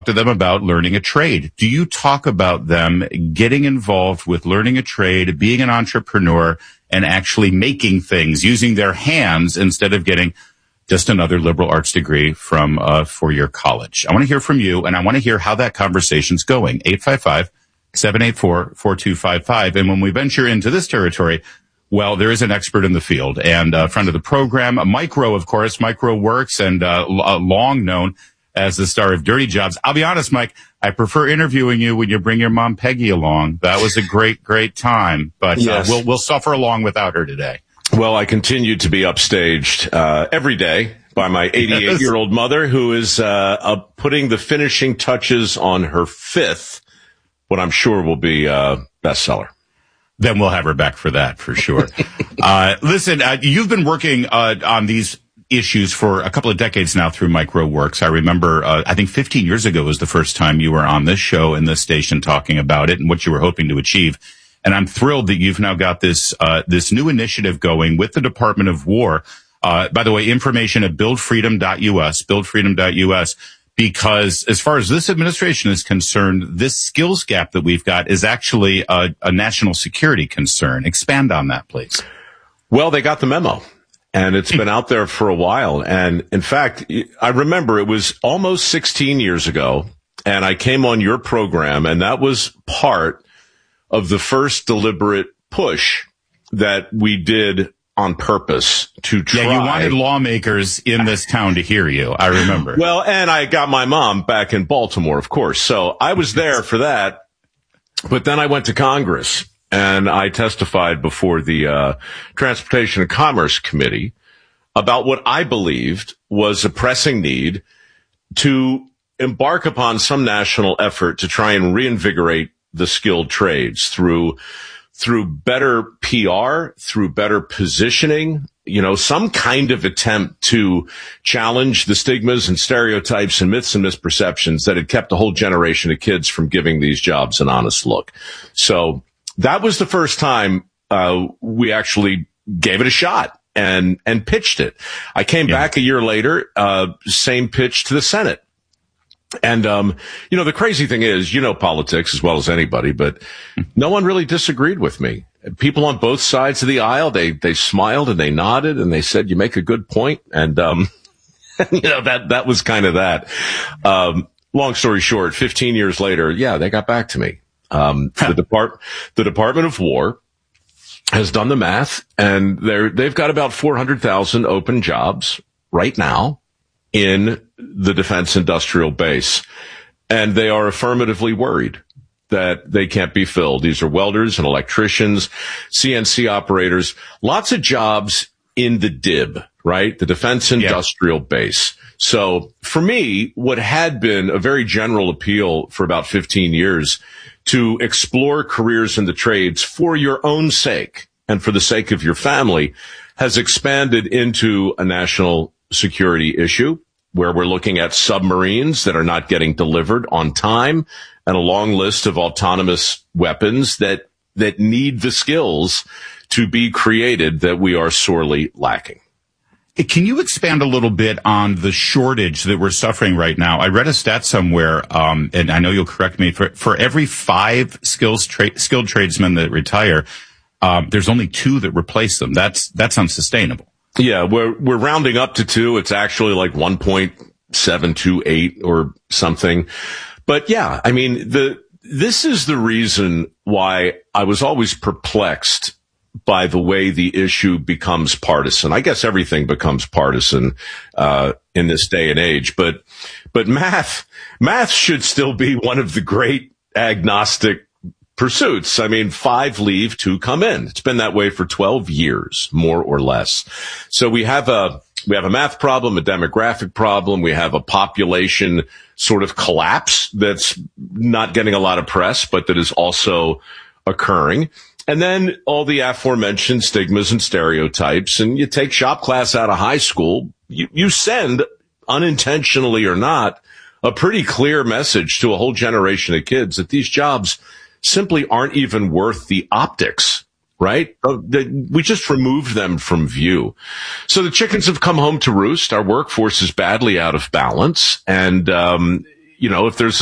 to them about learning a trade? Do you talk about them getting involved with learning a trade, being an entrepreneur, and actually making things using their hands instead of getting just another liberal arts degree from a four-year college? I want to hear from you, and I want to hear how that conversation's going. 855-784-4255. And when we venture into this territory, well, there is an expert in the field and a friend of the program, Micro, of course, Micro Works, and long known as the star of Dirty Jobs. I'll be honest, Mike, I prefer interviewing you when you bring your mom Peggy along. That was a great, great time, but yes. We'll suffer along without her today. Well, I continue to be upstaged every day by my 88-year-old mother, who is putting the finishing touches on her fifth, what I'm sure will be a bestseller. Then we'll have her back for that, for sure. Listen, you've been working on these issues for a couple of decades now through Micro Works. I remember, I think 15 years ago was the first time you were on this show in this station talking about it and what you were hoping to achieve. And I'm thrilled that you've now got this new initiative going with the Department of War. By the way, information at buildfreedom.us, because as far as this administration is concerned, this skills gap that we've got is actually a national security concern. Expand on that, please. Well, they got the memo. And it's been out there for a while. And in fact, I remember it was almost 16 years ago, and I came on your program, and that was part of the first deliberate push that we did on purpose to try. Yeah, you wanted lawmakers in this town to hear you. I remember. Well, and I got my mom back in Baltimore, of course. So I was there for that. But then I went to Congress. And I testified before the Transportation and Commerce Committee about what I believed was a pressing need to embark upon some national effort to try and reinvigorate the skilled trades through better PR, through better positioning, some kind of attempt to challenge the stigmas and stereotypes and myths and misperceptions that had kept a whole generation of kids from giving these jobs an honest look. So that was the first time we actually gave it a shot and pitched it. I came back a year later, same pitch to the Senate. And, the crazy thing is, politics as well as anybody, but no one really disagreed with me. People on both sides of the aisle, they smiled and they nodded and they said, you make a good point. And, that was kind of that. Long story short, 15 years later, they got back to me. The Department of War has done the math, and they've got about 400,000 open jobs right now in the defense industrial base, and they are affirmatively worried that they can't be filled. These are welders and electricians, CNC operators, lots of jobs in the DIB, right? The defense industrial base. So for me, what had been a very general appeal for about 15 years to explore careers in the trades for your own sake and for the sake of your family has expanded into a national security issue where we're looking at submarines that are not getting delivered on time and a long list of autonomous weapons that need the skills to be created that we are sorely lacking. Can you expand a little bit on the shortage that we're suffering right now? I read a stat somewhere, and I know you'll correct me, for every 5 skilled tradesmen that retire, there's only 2 that replace them. That's unsustainable. Yeah, we're rounding up to 2. It's actually like 1.728 or something. But yeah, I mean, this is the reason why I was always perplexed by the way the issue becomes partisan. I guess everything becomes partisan in this day and age, but math should still be one of the great agnostic pursuits. I mean, 5 leave, 2 come in. It's been that way for 12 years, more or less. So we have a math problem, a demographic problem. We have a population sort of collapse that's not getting a lot of press, but that is also occurring. And then all the aforementioned stigmas and stereotypes, and you take shop class out of high school, you send, unintentionally or not, a pretty clear message to a whole generation of kids that these jobs simply aren't even worth the optics, right? We just removed them from view. So the chickens have come home to roost. Our workforce is badly out of balance. And, if there's